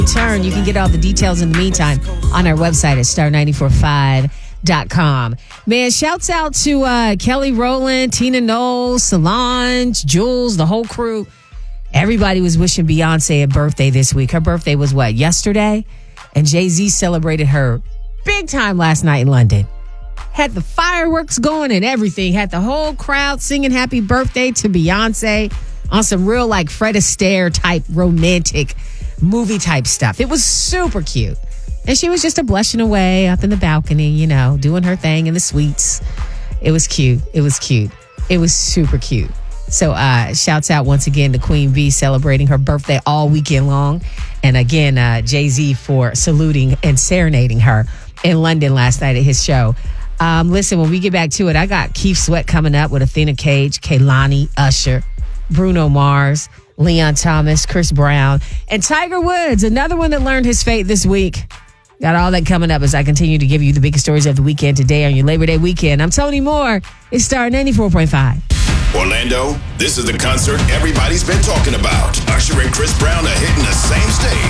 Turn. You can get all the details in the meantime on our website at star945.com. Man, shouts out to Kelly Rowland, Tina Knowles, Solange, Jules, the whole crew. Everybody was wishing Beyonce a birthday this week. Her birthday was yesterday? And Jay-Z celebrated her big time last night in London. Had the fireworks going and everything. Had the whole crowd singing happy birthday to Beyonce on some real Fred Astaire type romantic movie type stuff. It was super cute. And she was just a blushing away up in the balcony, doing her thing in the suites. It was cute. It was cute. It was super cute. So shouts out once again to Queen Bee celebrating her birthday all weekend long. And again, Jay-Z for saluting and serenading her in London last night at his show. Listen, when we get back to it, I got Keith Sweat coming up with Athena Cage, Kehlani, Usher, Bruno Mars, Leon Thomas, Chris Brown, and Tiger Woods, another one that learned his fate this week. Got all that coming up as I continue to give you the biggest stories of the weekend today on your Labor Day weekend. I'm Tony Moore. It's Star 94.5. Orlando, this is the concert everybody's been talking about. Usher and Chris Brown are hitting the same stage.